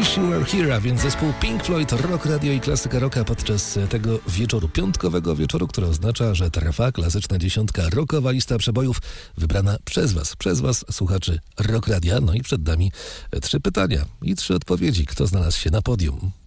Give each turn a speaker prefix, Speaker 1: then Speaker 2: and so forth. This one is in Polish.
Speaker 1: Wish You Were Here, a więc zespół Pink Floyd, Rock Radio i klasyka rocka podczas tego wieczoru, piątkowego wieczoru, który oznacza, że trwa klasyczna dziesiątka, rockowa lista przebojów wybrana przez was, słuchaczy Rock Radia. No i przed nami 3 pytania i 3 odpowiedzi. Kto znalazł się na podium?